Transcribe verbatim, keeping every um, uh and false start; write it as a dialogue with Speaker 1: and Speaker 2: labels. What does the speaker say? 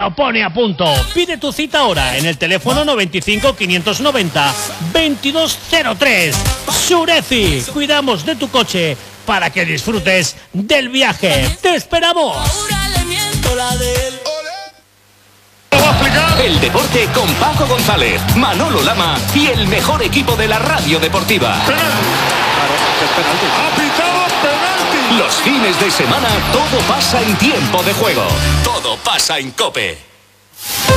Speaker 1: lo pone a punto. Pide tu cita ahora en el teléfono noventa y cinco, quinientos noventa, veintidós cero tres. Sureci, cuidamos de tu coche para que disfrutes del viaje. ¡Te esperamos!
Speaker 2: El deporte con Paco González, Manolo Lama y el mejor equipo de la radio deportiva.
Speaker 3: ¡Ha pitado penalti!
Speaker 2: Los fines de semana todo pasa en Tiempo de Juego. Todo pasa en COPE.